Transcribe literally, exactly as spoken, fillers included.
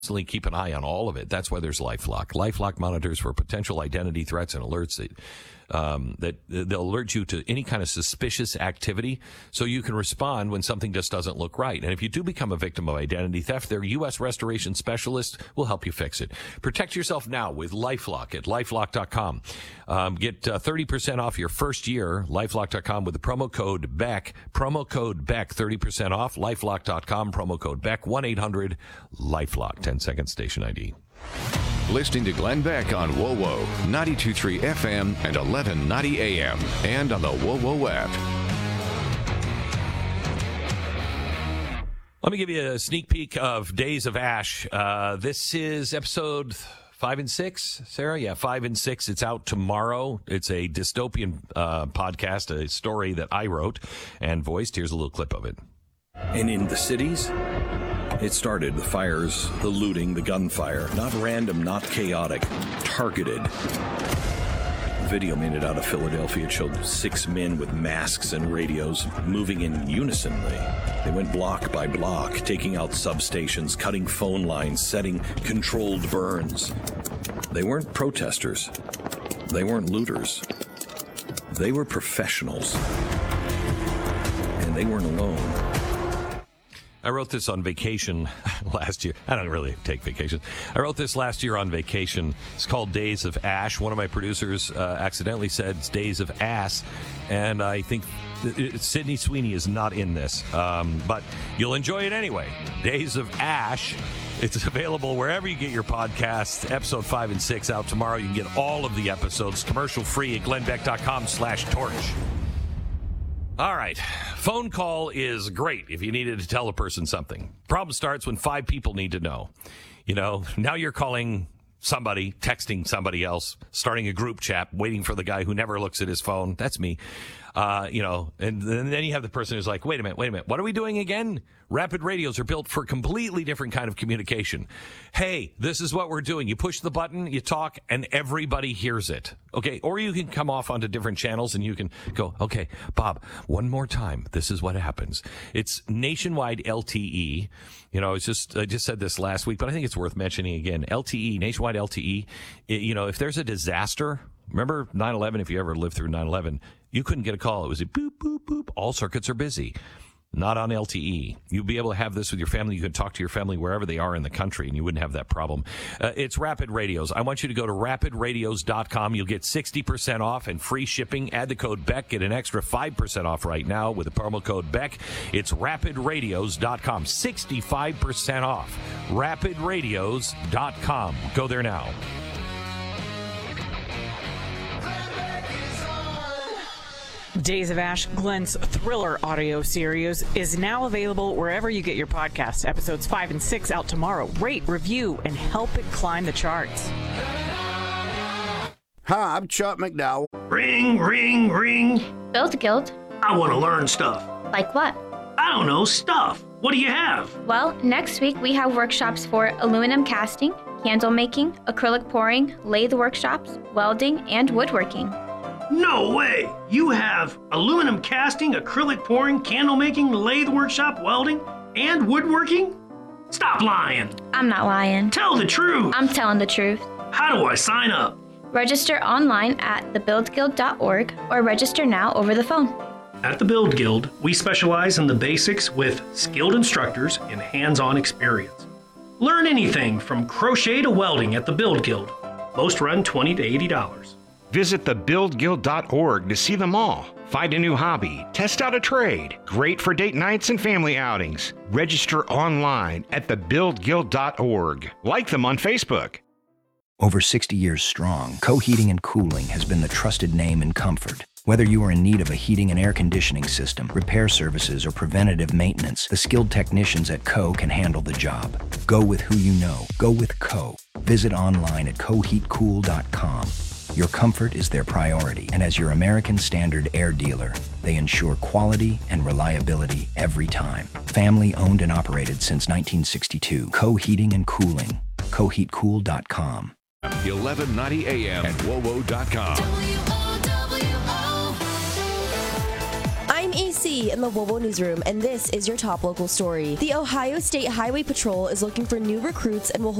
keep an eye on all of it. That's why there's LifeLock. LifeLock monitors for potential identity threats and alerts that um, that they'll alert you to any kind of suspicious activity, so you can respond when something just doesn't look right. And if you do become a victim of identity theft, their U S restoration specialist will help you fix it. Protect yourself now with LifeLock at lifelock dot com. Um, get uh, thirty percent off your first year. lifelock dot com with the promo code BECK. Promo code BECK, thirty percent off. lifelock dot com, promo code BECK, one eight hundred LifeLock. ten second station I D. Listening to Glenn Beck on W O W O, ninety-two point three F M and eleven ninety A M, and on the W O W O app. Let me give you a sneak peek of Days of Ash. Uh, this is episode five and six, Sarah? Yeah, five and six. It's out tomorrow. It's a dystopian uh, podcast, a story that I wrote and voiced. Here's a little clip of it. And in the cities, it started. The fires, the looting, the gunfire. Not random, not chaotic. Targeted. Video made it out of Philadelphia. It showed six men with masks and radios moving in unison. They, they went block by block, taking out substations, cutting phone lines, setting controlled burns. They weren't protesters. They weren't looters. They were professionals. And they weren't alone. I wrote this on vacation last year. I don't really take vacations. I wrote this last year on vacation. It's called Days of Ash. One of my producers uh, accidentally said it's Days of Ass, and I think th- Sydney Sweeney is not in this. Um, but you'll enjoy it anyway. Days of Ash. It's available wherever you get your podcasts. Episode five and six out tomorrow. You can get all of the episodes commercial free at glennbeck.com slash torch. All right. Phone call is great if you needed to tell a person something. Problem starts when five people need to know. You know, now you're calling somebody, texting somebody else, starting a group chat, waiting for the guy who never looks at his phone. That's me. Uh, you know, and then you have the person who's like, wait a minute, wait a minute. What are we doing again? Rapid radios are built for a completely different kind of communication. Hey, this is what we're doing. You push the button, you talk, and everybody hears it. Okay, or you can come off onto different channels and you can go, okay, Bob, one more time. This is what happens. It's nationwide L T E. You know, it's just, I just said this last week, but I think it's worth mentioning again. L T E, nationwide L T E. It, you know, if there's a disaster, remember nine eleven, if you ever lived through nine eleven, you couldn't get a call. It was a boop, boop, boop. All circuits are busy. Not on L T E. You'll be able to have this with your family. You can talk to your family wherever they are in the country, and you wouldn't have that problem. Uh, it's Rapid Radios. I want you to go to rapid radios dot com. You'll get sixty percent off and free shipping. Add the code BECK. Get an extra five percent off right now with the promo code BECK. It's rapid radios dot com. sixty-five percent off. rapid radios dot com. Go there now. Days of Ash, Glenn's thriller audio series, is now available wherever you get your podcasts. Episodes five and six out tomorrow. Rate, review, and help it climb the charts. Hi, I'm Chuck McDowell. Ring, ring, ring. Build Guild. I want to learn stuff. Like what? I don't know, stuff. What do you have? Well, next week we have workshops for aluminum casting, candle making, acrylic pouring, lathe workshops, welding, and woodworking. No way! You have aluminum casting, acrylic pouring, candle making, lathe workshop, welding, and woodworking? Stop lying! I'm not lying. Tell the truth! I'm telling the truth. How do I sign up? Register online at the build guild dot org or register now over the phone. At the Build Guild, we specialize in the basics with skilled instructors and hands-on experience. Learn anything from crochet to welding at the Build Guild. Most run twenty to eighty dollars. Visit the build guild dot org to see them all. Find a new hobby, test out a trade. Great for date nights and family outings. Register online at the build guild dot org. Like them on Facebook. Over sixty years strong, Co-Heating and Cooling has been the trusted name in comfort. Whether you are in need of a heating and air conditioning system, repair services, or preventative maintenance, the skilled technicians at Co can handle the job. Go with who you know. Go with Co. Visit online at co heat cool dot com. Your comfort is their priority, and as your American Standard air dealer, they ensure quality and reliability every time. Family owned and operated since nineteen sixty-two. Co-Heating and Cooling. co heat cool dot com. eleven ninety A M and W O W O dot com. I'm A C. Lee in the Volvo Newsroom, and this is your top local story. The Ohio State Highway Patrol is looking for new recruits and will